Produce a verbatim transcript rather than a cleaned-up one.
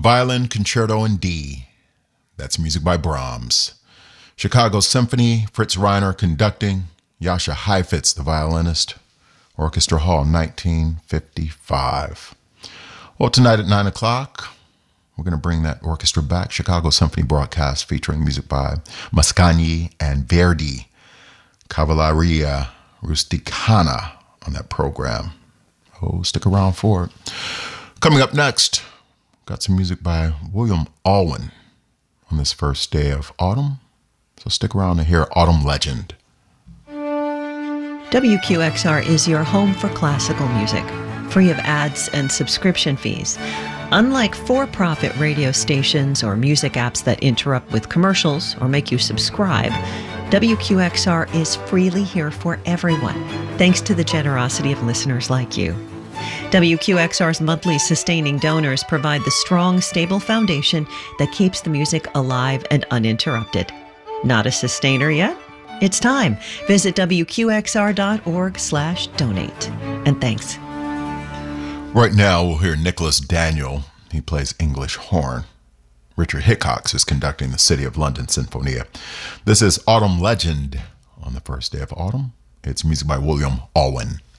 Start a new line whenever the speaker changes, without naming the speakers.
Violin Concerto in D. That's music by Brahms. Chicago Symphony, Fritz Reiner conducting, Jascha Heifetz, the violinist. Orchestra Hall, nineteen fifty-five. Well, tonight at nine o'clock, we're going to bring that orchestra back. Chicago Symphony broadcast featuring music by Mascagni and Verdi. Cavalleria Rusticana on that program. Oh, stick around for it. Coming up next, got some music by William Alwyn on this first day of autumn. So stick around to hear Autumn Legend.
W Q X R is your home for classical music, free of ads and subscription fees. Unlike for-profit radio stations or music apps that interrupt with commercials or make you subscribe, W Q X R is freely here for everyone, thanks to the generosity of listeners like you. W Q X R's monthly sustaining donors provide the strong, stable foundation that keeps the music alive and uninterrupted. Not a sustainer yet? It's time. Visit W Q X R dot org slash donate. And thanks.
Right now, we'll hear Nicholas Daniel. He plays English horn. Richard Hickox is conducting the City of London Sinfonia. This is Autumn Legend on the first day of autumn. It's music by William Alwyn.